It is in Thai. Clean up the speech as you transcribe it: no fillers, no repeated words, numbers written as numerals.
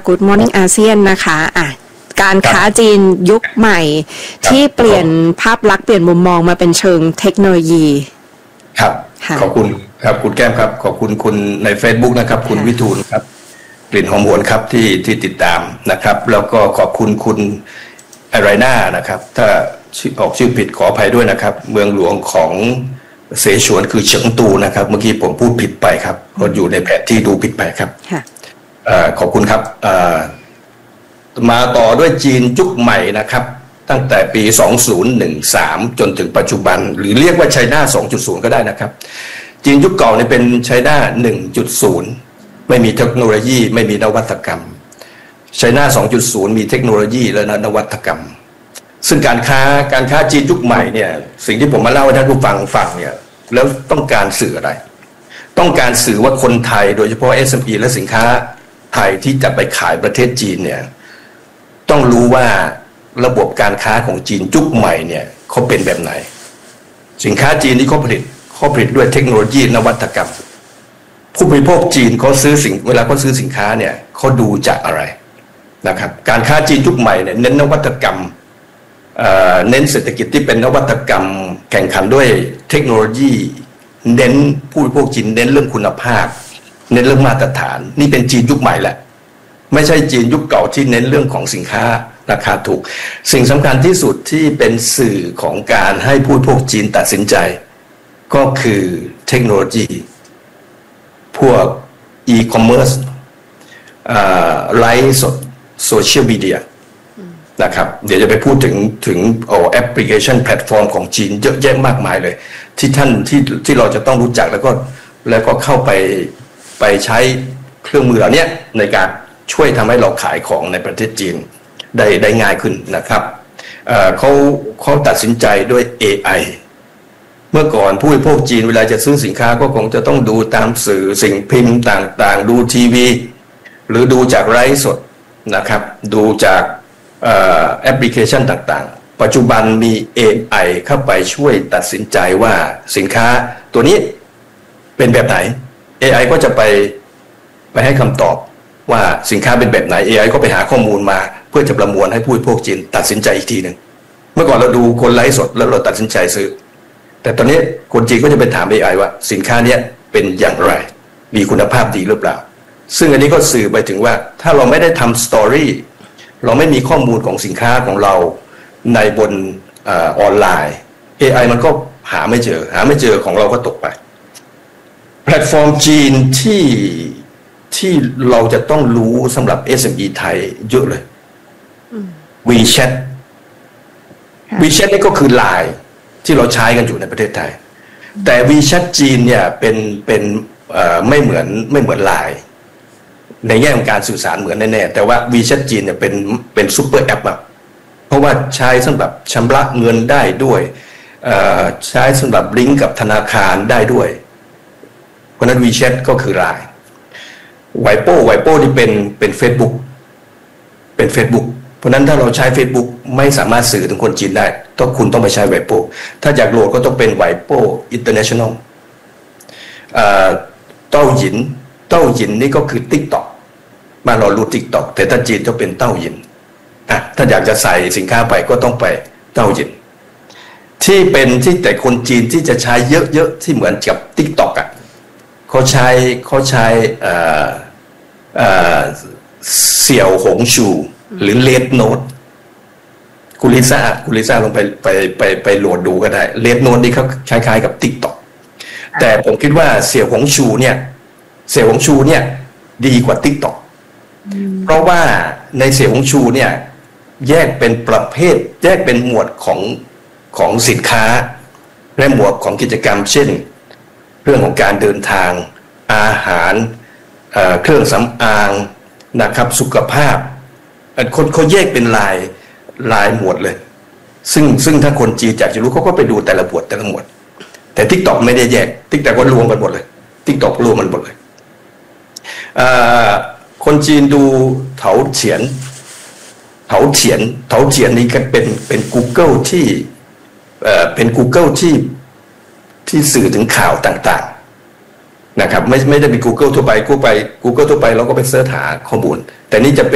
Good Morning อาเซียนนะคะการค้าจีนยุคใหม่ที่เปลี่ยนภาพลักษณ์เปลี่ยนมุมมองมาเป็นเชิงเทคโนโลยีครับขอบคุณครับคุณแก้มครับขอบคุณคุณใน Facebook นะครับคุณวิทูลครับกลิ่นหอมหวนครับที่ติดตามนะครับแล้วก็ขอบคุณคุณอะไรน่านะครับถ้าออกชื่อผิดขออภัยด้วยนะครับเมืองหลวงของเสฉวนคือเฉิงตูนะครับเมื่อกี้ผมพูดผิดไปครับก็อยู่ในแผนที่ดูผิดไปครับขอบคุณครับมาต่อด้วยจีนยุคใหม่นะครับตั้งแต่ปี2013จนถึงปัจจุบันหรือเรียกว่าไชน่า 2.0 ก็ได้นะครับจีนยุคเก่าเนี่ยเป็นไชน่า 1.0 ไม่มีเทคโนโลยีไม่มีนวัตกรรมไชน่า 2.0 มีเทคโนโลยีและนวัตกรรมซึ่งการค้าจีนยุคใหม่เนี่ยสิ่งที่ผมมาเล่าให้ท่านผู้ฟังเนี่ยแล้วต้องการสื่ออะไรต้องการสื่อว่าคนไทยโดยเฉพาะ SME และสินค้าไทยที่จะไปขายประเทศจีนเนี่ยต้องรู้ว่าระบบการค้าของจีนยุคใหม่เนี่ยเขาเป็นแบบไหนสินค้าจีนที่เขาผลิตด้วยเทคโนโลยีนวัตกรรมผู้บริโภคจีนเขาซื้อเวลาเขาซื้อสินค้าเนี่ยเขาดูจากอะไรนะครับการค้าจีนยุคใหม่เนี่ยเน้นนวัตกรรมเน้นเศรษฐกิจที่เป็นนวัตกรรมแข่งขันด้วยเทคโนโลยีเน้นผู้บริโภคจีนเน้นเรื่องคุณภาพเน้นเรื่องมาตรฐานนี่เป็นจีนยุคใหม่แหละไม่ใช่จีนยุคเก่าที่เน้นเรื่องของสินค้าราคาถูกสิ่งสำคัญที่สุดที่เป็นสื่อของการให้ผู้บริโภคจีนตัดสินใจก็คือเทคโนโลยีพวกอีคอมเมิร์ซไลฟ์สดโซเชียลมีเดียนะครับเดี๋ยวจะไปพูดถึงแอปพลิเคชันแพลตฟอร์มของจีนเยอะแยะมากมายเลยที่เราจะต้องรู้จักแล้วก็เข้าไปใช้เครื่องมือเหล่านี้ในการช่วยทำให้เราขายของในประเทศจีนได้ง่ายขึ้นนะครับเขาตัดสินใจด้วย AI เมื่อก่อนผู้บริโภคจีนเวลาจะซื้อสินค้าก็คงจะต้องดูตามสื่อสิ่งพิมพ์ต่างๆดูทีวีหรือดูจากไลฟ์สดนะครับดูจากแอปพลิเคชันต่างๆปัจจุบันมี AI เข้าไปช่วยตัดสินใจว่าสินค้าตัวนี้เป็นแบบไหน AI ก็จะไปให้คำตอบว่าสินค้าเป็นแบบไหน AI ก็ไปหาข้อมูลมาเพื่อจะประมวลให้ผู้บริโภคจีนตัดสินใจอีกทีหนึ่งเมื่อก่อนเราดูคนไลฟ์สดแล้วเราตัดสินใจซื้อแต่ตอนนี้คนจีนก็จะไปถาม AI ว่าสินค้านี้เป็นอย่างไรมีคุณภาพดีหรือเปล่าซึ่งอันนี้ก็สื่อไปถึงว่าถ้าเราไม่ได้ทำสตอรี่เราไม่มีข้อมูลของสินค้าของเราในบนออนไลน์ AI มันก็หาไม่เจอของเราก็ตกไปแพลตฟอร์มจีนที่เราจะต้องรู้สำหรับ SME ไทยเยอะเลย WeChat นี่ก็คือ LINE ที่เราใช้กันอยู่ในประเทศไทยแต่ WeChat จีนเนี่ยเป็นไม่เหมือน LINE ในแง่ของการสื่อสารเหมือนแน่ๆแต่ว่า WeChat จีนเนี่ยเป็นซุปเปอร์แอปอะเพราะว่าใช้สำหรับชำระเงินได้ด้วยใช้สำหรับลิงก์กับธนาคารได้ด้วยเพราะนั้น WeChat ก็คือ LINE ไวโป้นี่เป็น Facebook เป็น Facebook เพราะนั้นถ้าเราใช้ Facebook ไม่สามารถสื่อถึงคนจีนได้คุณต้องไปใช้ไวโป้ถ้าอยากโหลดก็ต้องเป็นไวโป้ International เต้าหยินนี่ก็คือ TikTok บ้านเรารู้ TikTok แต่ถ้าจีนจะเป็นเต้าหยินถ้าอยากจะใส่สินค้าไปก็ต้องไปเต้าหยินที่แต่คนจีนที่จะใช้เยอะๆที่เหมือนกับ TikTok อ่ะเขาใช้เสี่ยวหงชูหรือเลดโนดคุณลิซ่าลงไปโหลดดูก็ได้เลดโนดนี่เขาคล้ายๆกับ TikTok แต่ผมคิดว่าเสี่ยวหงชูเนี่ยดีกว่า TikTok เพราะว่าในเสี่ยวหงชูเนี่ยแยกเป็นประเภทแยกเป็นหมวดของสินค้าและหมวดของกิจกรรมเช่นเรื่องของการเดินทางอาหารเครื่องสำอางนะครับสุขภาพเขาแยกเป็นลายหมวดเลยซึ่งถ้าคนจีนอยากจะรู้เขาก็ไปดูแต่ละหมวดแต่ TikTok ไม่ได้แยก TikTok ก็รวมกันหมดเลย TikTok รวมมันหมดเลยคนจีนดูเถาเฉียนนี่ก็เป็น Google ที่เป็น Google ที่สื่อถึงข่าวต่างๆนะครับไม่ได้เป็น Google ทั่วไป Google ทั่วไปเราก็ไปเสิร์ชหาข้อมูลแต่นี่จะเป็